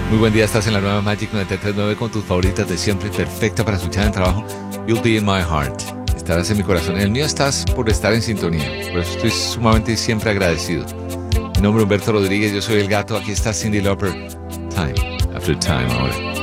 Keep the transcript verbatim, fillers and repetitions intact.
Muy buen día, estás en la nueva Magic noventa y tres punto nueve con tus favoritas de siempre, perfecta para escuchar en el trabajo. You'll be in my heart. Estarás en mi corazón. En el mío estás por estar en sintonía. Por eso estoy sumamente y siempre agradecido. Mi nombre es Humberto Rodríguez, yo soy el gato. Aquí está Cyndi Lauper. Time after time ahora.